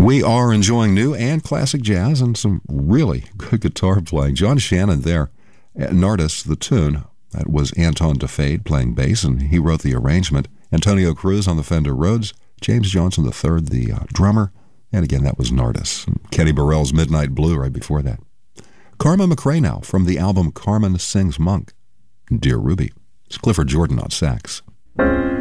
We are enjoying new and classic jazz and some really good guitar playing. John Shannon there at Nardis, the tune. That was Anton DeFade playing bass, and he wrote the arrangement. Antonio Cruz on the Fender Rhodes, James Johnson III, the drummer, and again, that was Nardis. And Kenny Burrell's Midnight Blue right before that. Carmen McRae now from the album Carmen Sings Monk. Dear Ruby. It's Clifford Jordan on sax.